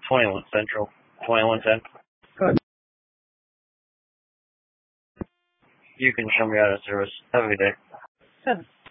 21 Central, 2110. Good. You can show me out of service. Have a good day. Good.